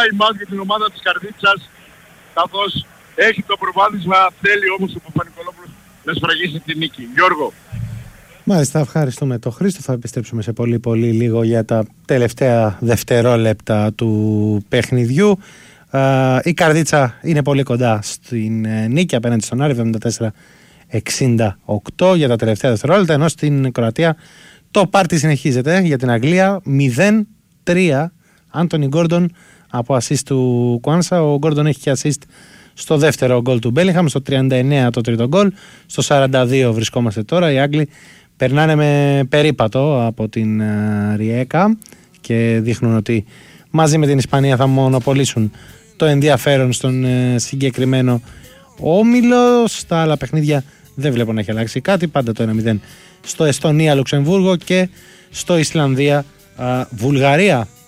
time out για την ομάδα της Καρδίτσας, καθώς έχει το προβάδισμα, θέλει όμως ο Παπα-Νικολόπουλος να σφραγίσει την νίκη. Γιώργο. Μάλιστα, ευχαριστούμε τον Χρήστο. Θα επιστρέψουμε σε πολύ λίγο για τα τελευταία δευτερόλεπτα του παιχνιδιού. Η Καρδίτσα είναι πολύ κοντά στην νίκη απέναντι στον Άρη, 74-68 για τα τελευταία δευτερόλεπτα, ενώ στην Κροατία το πάρτι συνεχίζεται για την Αγγλία. 0-3 Άντονι Γκόρντον από assist του Κουάνσα. Ο Γκόρντον έχει και assist στο δεύτερο γκολ του Μπέλιγχαμ, στο 39 το τρίτο γκολ, στο 42 βρισκόμαστε τώρα. Οι Άγγλοι περνάνε με περίπατο από την Ριέκα και δείχνουν ότι μαζί με την Ισπανία θα μονοπολίσουν το ενδιαφέρον στον συγκεκριμένο όμιλο. Στα άλλα παιχνίδια δεν βλέπω να έχει αλλάξει κάτι, πάντα το 1-0 στο Εστονία Λουξεμβούργο και στο Ισλανδία Βουλγαρία.